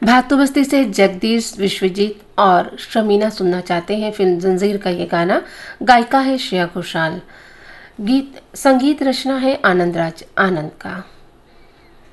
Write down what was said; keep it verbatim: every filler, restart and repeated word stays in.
भातु बस्ती से जगदीश, विश्वजीत और शमीना सुनना चाहते हैं फिल्म जंजीर का ये गाना। गायिका है श्रेया घोषाल। गीत संगीत रचना है आनंद राज आनंद का।